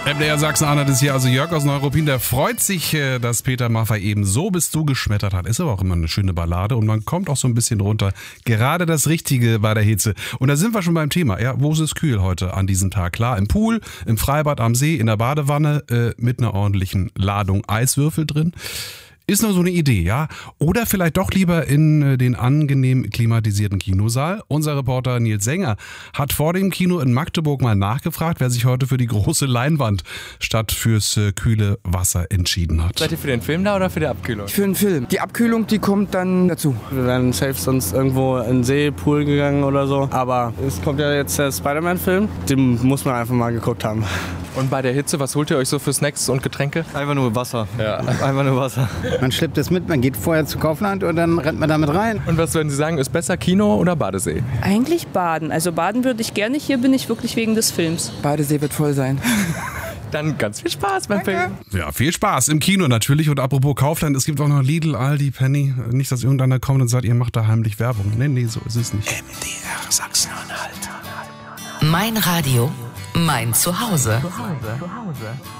MDR Sachsen-Anhalt ist hier, also Jörg aus Neuruppin, der freut sich, dass Peter Maffay eben So bist du geschmettert hat. Ist aber auch immer eine schöne Ballade und man kommt auch so ein bisschen runter. Gerade das Richtige bei der Hitze. Und da sind wir schon beim Thema. Ja, wo ist es kühl heute an diesem Tag? Klar, im Pool, im Freibad, am See, in der Badewanne mit einer ordentlichen Ladung Eiswürfel drin. Ist nur so eine Idee, ja? Oder vielleicht doch lieber in den angenehm klimatisierten Kinosaal. Unser Reporter Nils Sänger hat vor dem Kino in Magdeburg mal nachgefragt, wer sich heute für die große Leinwand statt fürs kühle Wasser entschieden hat. Seid ihr für den Film da oder für die Abkühlung? Für den Film. Die Abkühlung, die kommt dann dazu. Wir wären safe sonst irgendwo in den See, Pool gegangen oder so. Aber es kommt ja jetzt der Spider-Man-Film. Den muss man einfach mal geguckt haben. Und bei der Hitze, was holt ihr euch so für Snacks und Getränke? Einfach nur Wasser. Ja. Einfach nur Wasser. Man schleppt es mit, man geht vorher zu Kaufland und dann rennt man damit rein. Und was würden Sie sagen, ist besser, Kino oder Badesee? Eigentlich baden. Also baden würde ich gerne. Hier bin ich wirklich wegen des Films. Badesee wird voll sein. Dann ganz viel Spaß beim Film. Ja, viel Spaß im Kino natürlich. Und apropos Kaufland, es gibt auch noch Lidl, Aldi, Penny. Nicht, dass irgendeiner kommt und sagt, ihr macht da heimlich Werbung. Nee, so ist es nicht. MDR Sachsen-Anhalt. Mein Radio, mein Zuhause.